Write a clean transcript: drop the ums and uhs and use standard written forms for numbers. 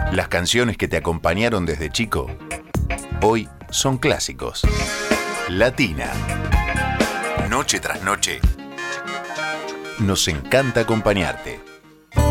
Las canciones que te acompañaron desde chico, hoy son clásicos. Latina. Noche tras noche, nos encanta acompañarte.